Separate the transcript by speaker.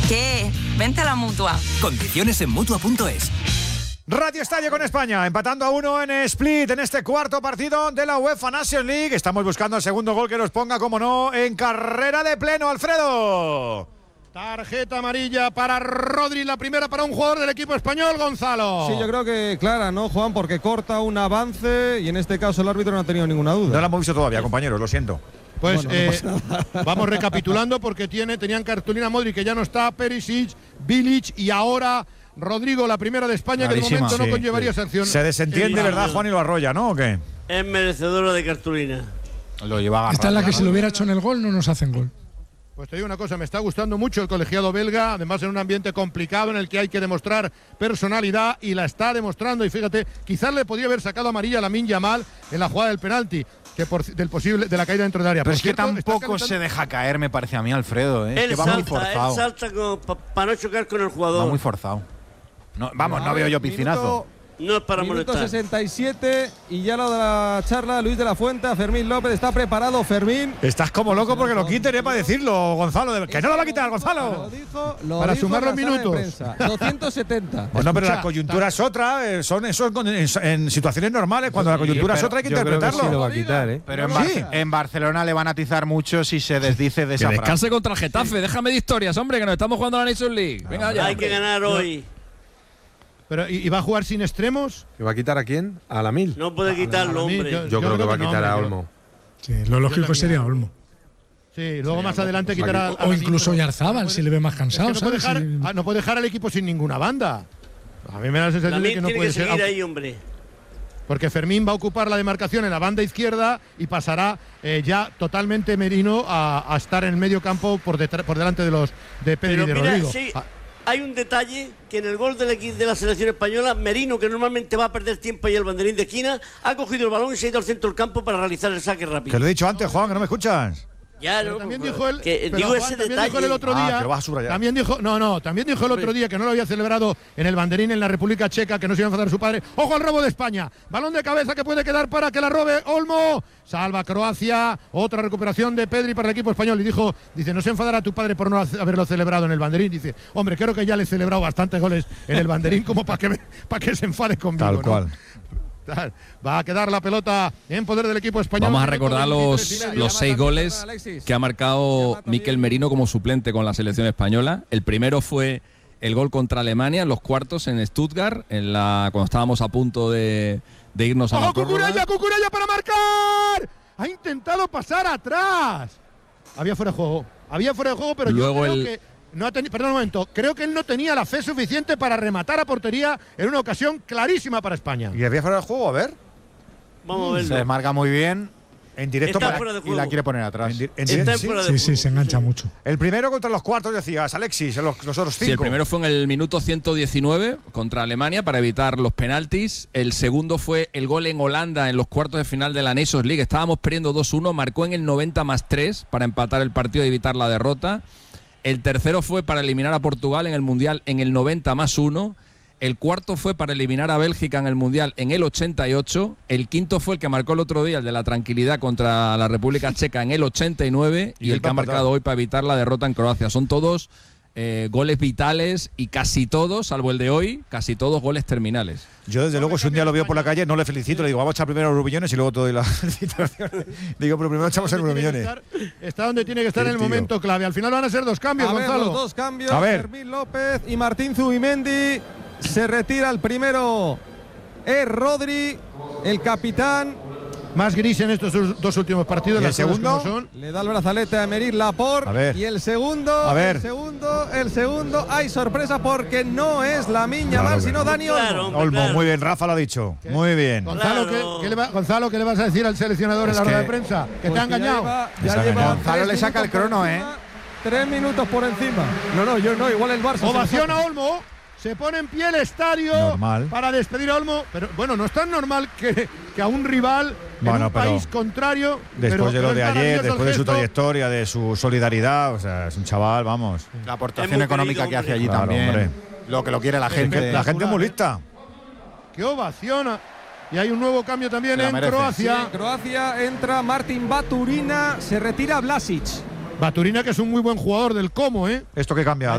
Speaker 1: ¿Qué? Vente a la Mutua.
Speaker 2: Condiciones en Mutua.es.
Speaker 3: Radio Estadio con España, empatando a 1 en Split en este cuarto partido de la UEFA Nations League. Estamos buscando el segundo gol que nos ponga, como no, en carrera de pleno, Alfredo.
Speaker 4: Tarjeta amarilla para Rodri, la primera para un jugador del equipo español, Gonzalo.
Speaker 5: Sí, yo creo que clara, ¿no, Juan? Porque corta un avance y en este caso el árbitro no ha tenido ninguna duda.
Speaker 3: No la hemos visto todavía, compañeros, lo siento.
Speaker 4: Pues
Speaker 5: bueno, no
Speaker 4: vamos recapitulando porque tenían cartulina Modric, que ya no está, Perisic, Bilic y ahora Rodrigo, la primera de España, que de momento no conllevaría sanción.
Speaker 3: Se desentiende, ¿verdad, Juan, y lo arrolla, ¿no? ¿O qué?
Speaker 6: Es merecedora de cartulina.
Speaker 7: Lo lleva agarrado.
Speaker 8: Esta es la que si lo hubiera hecho en el gol no nos hacen gol.
Speaker 4: Pues te digo una cosa, me está gustando mucho el colegiado belga, además en un ambiente complicado en el que hay que demostrar personalidad y la está demostrando. Y fíjate, quizás le podría haber sacado amarilla a Lamine Yamal en la jugada del penalti, de la caída dentro del área.
Speaker 7: Pero
Speaker 4: Por
Speaker 7: es que
Speaker 4: cierto,
Speaker 7: tampoco se deja caer, me parece a mí, Alfredo. Es que va muy forzado.
Speaker 6: Él salta para no chocar con el jugador.
Speaker 7: Va muy forzado. No, vamos, no veo yo piscinazo.
Speaker 6: No es para
Speaker 5: Minuto
Speaker 6: molestar.
Speaker 5: 67 y ya lo de la charla, Luis de la Fuente, Fermín López, está preparado Fermín.
Speaker 3: Estás como loco porque lo quiten, para decirlo, Gonzalo. Que no lo va a quitar, Gonzalo.
Speaker 4: Para sumar los minutos.
Speaker 5: 270.
Speaker 3: Bueno, pero la coyuntura es otra, son eso en situaciones normales. Cuando la coyuntura es otra hay que interpretarlo.
Speaker 7: Sí lo va a quitar, Pero en Barcelona le van a atizar mucho si se desdice de esa frase.
Speaker 9: Descanse contra el Getafe, déjame de historias, hombre, que nos estamos jugando a la Nations League. Venga ya.
Speaker 6: Hay que ganar hoy.
Speaker 4: Pero, ¿y va a jugar sin extremos?
Speaker 10: ¿Y va a quitar a quién? ¿A Lamil?
Speaker 6: No puede quitarlo, hombre.
Speaker 10: Yo creo que va a quitar a Olmo.
Speaker 8: Sí, lo lógico sería Olmo.
Speaker 4: Sí, luego más adelante quitará
Speaker 8: o incluso Yarzábal, si le ve más cansado.
Speaker 4: Es que no puede dejar al equipo sin ninguna banda. A mí me da la sensación de que no puede ser.
Speaker 6: Seguir ahí, hombre.
Speaker 4: Porque Fermín va a ocupar la demarcación en la banda izquierda y pasará ya totalmente Merino a estar en el medio campo por delante de Pedri y de Rodrigo.
Speaker 6: Sí. Hay un detalle que en el gol de la selección española, Merino, que normalmente va a perder tiempo ahí el banderín de esquina, ha cogido el balón y se ha ido al centro del campo para realizar el saque rápido.
Speaker 3: Que lo he dicho antes, Juan, que no me escuchas.
Speaker 6: Ya, no,
Speaker 4: también dijo él,
Speaker 6: digo ese detalle.
Speaker 4: También dijo el otro día.
Speaker 3: Que lo vas a subrayar.
Speaker 4: También dijo el otro día que no lo había celebrado en el banderín en la República Checa, que no se iba a enfadar su padre. Ojo al robo de España. Balón de cabeza que puede quedar para que la robe Olmo. Salva Croacia. Otra recuperación de Pedri para el equipo español. Y dice, no se enfadará tu padre por no haberlo celebrado en el banderín. Dice, hombre, creo que ya le he celebrado bastantes goles en el banderín como para que se enfade conmigo.
Speaker 3: Tal cual.
Speaker 4: Va a quedar la pelota en poder del equipo español.
Speaker 9: Vamos a recordar los 6 goles que ha marcado Mikel Merino como suplente con la selección española. El primero fue el gol contra Alemania en los cuartos en Stuttgart, cuando estábamos a punto de irnos a la prórroga.
Speaker 4: ¡Cucurella para marcar! Ha intentado pasar atrás. Había fuera de juego, pero
Speaker 9: luego
Speaker 4: yo creo que perdón un momento, creo que él no tenía la fe suficiente para rematar a portería en una ocasión clarísima para España.
Speaker 3: ¿Y había fuera de juego? A ver.
Speaker 6: Vamos a verlo.
Speaker 7: Se desmarca muy bien.
Speaker 3: En directo
Speaker 7: y la quiere poner atrás.
Speaker 8: Sí, se engancha mucho.
Speaker 3: El primero contra los cuartos, decías, Alexis, los otros 5.
Speaker 9: Sí, el primero fue en el minuto 119 contra Alemania para evitar los penaltis. El segundo fue el gol en Holanda en los cuartos de final de la Nations League. Estábamos perdiendo 2-1, marcó en el 90+3 para empatar el partido y evitar la derrota. El tercero fue para eliminar a Portugal en el Mundial en el 90+1. El cuarto fue para eliminar a Bélgica en el Mundial en el 88. El quinto fue el que marcó el otro día, el de la tranquilidad contra la República Checa en el 89. Y el que ha marcado hoy para evitar la derrota en Croacia. Son todos goles vitales y casi todos, salvo el de hoy, casi todos goles terminales.
Speaker 3: Yo desde luego si un día lo veo por la calle no le felicito, le digo vamos a echar primero a Euromillones y luego te doy la felicitación. Digo, pero primero echamos el Euromillones.
Speaker 4: Está donde tiene que estar en el momento clave. Al final van a ser 2 cambios, Gonzalo.
Speaker 5: Los 2 cambios,
Speaker 3: a ver.
Speaker 5: Fermín López y Martín Zubimendi. Se retira el primero, es Rodri, el capitán.
Speaker 4: Más gris en estos 2 últimos partidos.
Speaker 3: ¿Y el segundo?
Speaker 5: Le da el brazalete a Emerick Laporte. Y el segundo, el segundo, hay sorpresa porque no es Lamine Yamal, sino Dani Olmo.
Speaker 3: Olmo, muy bien, Rafa lo ha dicho. Muy bien.
Speaker 4: Gonzalo, ¿qué le vas a decir al seleccionador en la rueda de prensa? Que te ha engañado.
Speaker 7: Gonzalo le saca el crono,
Speaker 5: 3 minutos por encima. No, yo no, igual el Barça.
Speaker 4: Ovación a Olmo. Se pone en pie el estadio para despedir a Olmo. Pero bueno, no es tan normal que a un rival en un país contrario.
Speaker 3: Después de lo de ayer, después de su trayectoria, de su solidaridad, o sea, es un chaval, vamos.
Speaker 7: La aportación económica que hace allí también. Hombre. Lo que lo quiere la gente.
Speaker 3: La gente es muy lista.
Speaker 4: ¡Qué ovación! Y hay un nuevo cambio también en Croacia.
Speaker 5: Sí, en Croacia entra Martin Baturina, se retira Vlasic.
Speaker 4: Baturina, que es un muy buen jugador del Como,
Speaker 3: Esto que cambia.